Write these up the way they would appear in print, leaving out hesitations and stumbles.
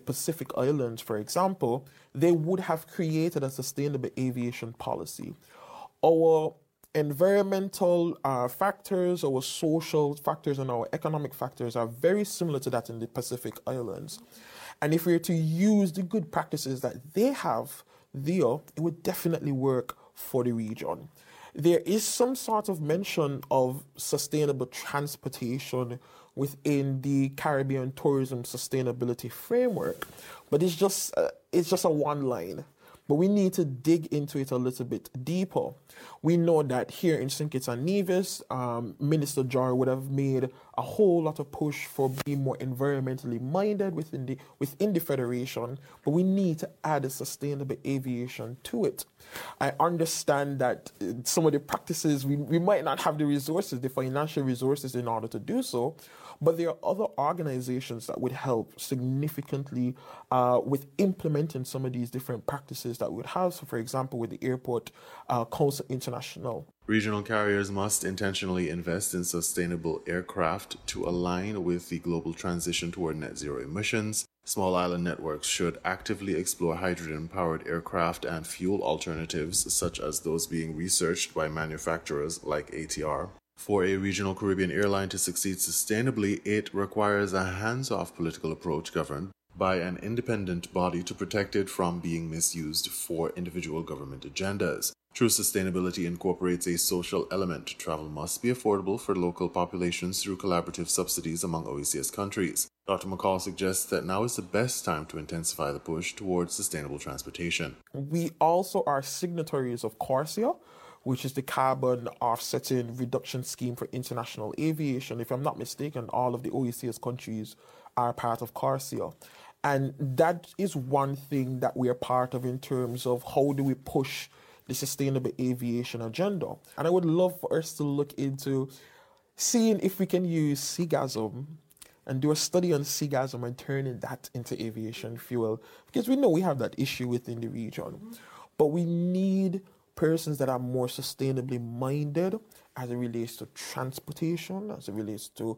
Pacific Islands, for example, they would have created a sustainable aviation policy. Our environmental factors, our social factors, and our economic factors are very similar to that in the Pacific Islands. And if we were to use the good practices that they have there, it would definitely work for the region. There is some sort of mention of sustainable transportation within the Caribbean Tourism Sustainability Framework, but it's just a one line. But we need to dig into it a little bit deeper. We know that here in St. Kitts and Nevis, Minister Joy would have made a whole lot of push for being more environmentally minded within the Federation, but we need to add a sustainable aviation to it. I understand that some of the practices, we might not have the resources, the financial resources in order to do so, but there are other organizations that would help significantly with implementing some of these different practices that we would have. So, for example, with the Airport Council International. Regional carriers must intentionally invest in sustainable aircraft to align with the global transition toward net zero emissions. Small island networks should actively explore hydrogen-powered aircraft and fuel alternatives, such as those being researched by manufacturers like ATR. For a regional Caribbean airline to succeed sustainably, it requires a hands-off political approach governed by an independent body to protect it from being misused for individual government agendas. True sustainability incorporates a social element. Travel must be affordable for local populations through collaborative subsidies among OECS countries. Dr. McCall suggests that now is the best time to intensify the push towards sustainable transportation. We also are signatories of CORSIA, which is the Carbon Offsetting Reduction Scheme for International Aviation. If I'm not mistaken, all of the OECS countries are part of CORSIA. And that is one thing that we are part of in terms of how do we push the sustainable aviation agenda. And I would love for us to look into seeing if we can use seagasm and do a study on seagasm and turning that into aviation fuel. Because we know we have that issue within the region. But we need persons that are more sustainably minded as it relates to transportation, as it relates to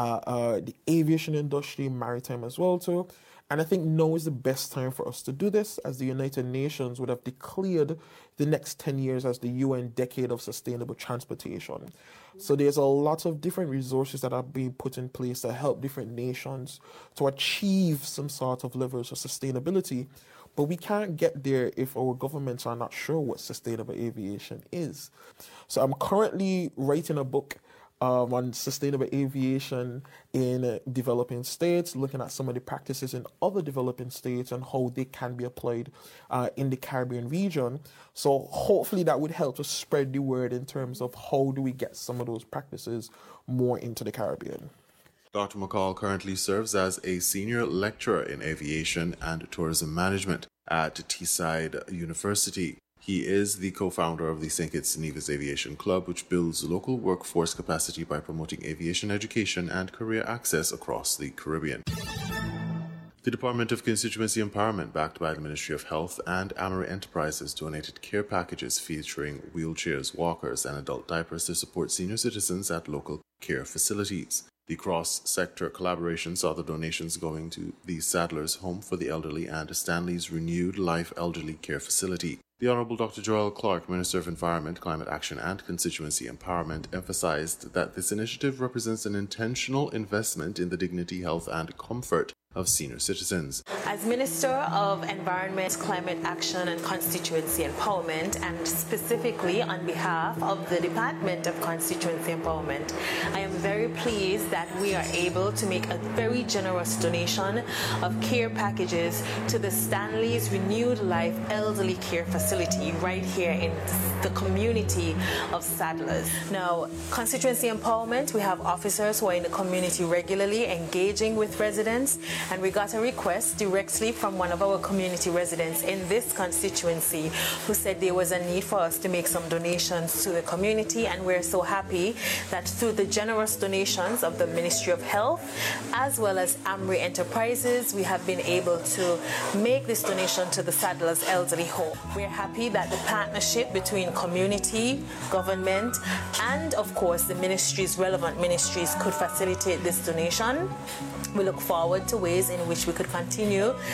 the aviation industry, maritime as well too. And I think now is the best time for us to do this, as the United Nations would have declared the next 10 years as the UN Decade of Sustainable Transportation. So there's a lot of different resources that are being put in place to help different nations to achieve some sort of levels of sustainability. But we can't get there if our governments are not sure what sustainable aviation is. So I'm currently writing a book on sustainable aviation in developing states, looking at some of the practices in other developing states and how they can be applied in the Caribbean region. So hopefully that would help to spread the word in terms of how do we get some of those practices more into the Caribbean. Dr. McCall currently serves as a senior lecturer in aviation and tourism management at Teesside University. He is the co-founder of the St. Kitts and Nevis Aviation Club, which builds local workforce capacity by promoting aviation education and career access across the Caribbean. The Department of Constituency Empowerment, backed by the Ministry of Health and Amory Enterprises, donated care packages featuring wheelchairs, walkers, and adult diapers to support senior citizens at local care facilities. The cross-sector collaboration saw the donations going to the Sadler's Home for the Elderly and Stanley's Renewed Life Elderly Care Facility. The Honourable Dr. Joel Clark, Minister of Environment, Climate Action and Constituency Empowerment, emphasized that this initiative represents an intentional investment in the dignity, health and comfort of senior citizens. As Minister of Environment, Climate Action and Constituency Empowerment, and specifically on behalf of the Department of Constituency Empowerment, I am very pleased that we are able to make a very generous donation of care packages to the Stanley's Renewed Life Elderly Care Facility right here in the community of Sadlers. Now, Constituency Empowerment, we have officers who are in the community regularly engaging with residents, and we got a request directly from one of our community residents in this constituency who said there was a need for us to make some donations to the community, and we're so happy that through the generous donations of the Ministry of Health as well as Amory Enterprises, we have been able to make this donation to the Sadler's Elderly Home. We're happy that the partnership between community, government, and of course the ministries, relevant ministries, could facilitate this donation. We look forward to ways in which we could continue